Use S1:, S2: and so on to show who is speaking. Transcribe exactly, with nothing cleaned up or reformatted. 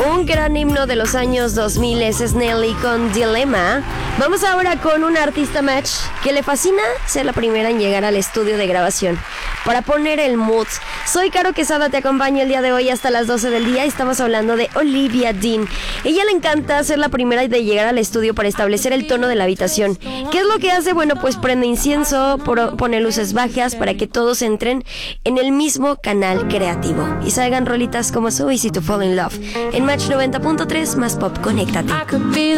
S1: Un gran himno de los años dos mil es Nelly con Dilemma. Vamos ahora con una artista match que le fascina ser la primera en llegar al estudio de grabación para poner el mood. Soy Caro Quesada, te acompaño el día de hoy hasta las doce del día. Estamos hablando de Olivia Dean. Ella le encanta ser la primera de llegar al estudio para establecer el tono de la habitación. ¿Qué es lo que hace? Bueno, pues prende incienso, pone luces bajas para que todos entren en el mismo canal creativo y salgan rolitas como So Easy to Fall in Love. En Match noventa punto tres, más pop, conéctate.